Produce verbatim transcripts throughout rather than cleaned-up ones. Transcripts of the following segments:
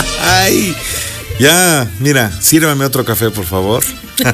Ay, ya, mira, sírvame otro café, por favor.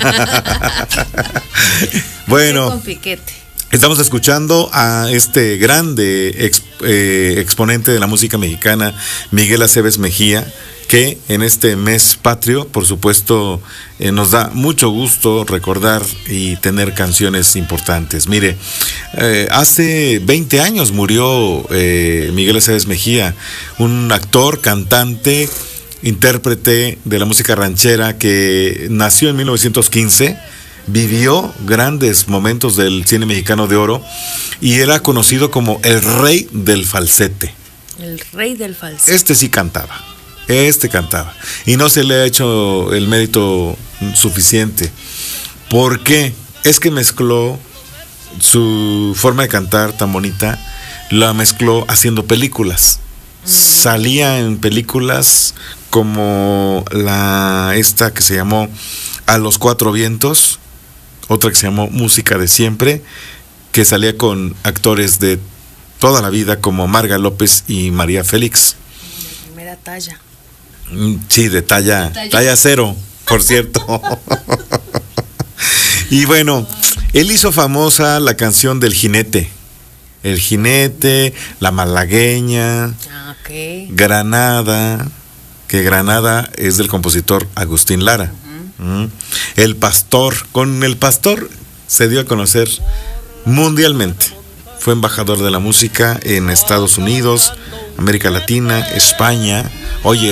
Bueno, con piquete. Estamos escuchando a este grande ex, eh, exponente de la música mexicana, Miguel Aceves Mejía, que en este mes patrio, por supuesto, eh, nos da mucho gusto recordar y tener canciones importantes. Mire, eh, hace veinte años murió eh, Miguel Aceves Mejía, un actor, cantante, intérprete de la música ranchera que nació en mil novecientos quince, vivió grandes momentos del cine mexicano de oro y era conocido como el rey del falsete. El rey del falsete. Este sí cantaba, este cantaba y no se le ha hecho el mérito suficiente. ¿Por qué? Es que mezcló su forma de cantar tan bonita, la mezcló haciendo películas. Salía en películas como la esta que se llamó A los Cuatro Vientos, otra que se llamó Música de Siempre, que salía con actores de toda la vida como Marga López y María Félix. De primera talla. Sí, de talla, talla. talla cero, por cierto. Y bueno, él hizo famosa la canción del jinete. El jinete, la malagueña, Ah, ok. Granada, que Granada es del compositor Agustín Lara. Uh-huh. Mm. El pastor, con el pastor se dio a conocer mundialmente. Fue embajador de la música en Estados Unidos, América Latina, España. Oye,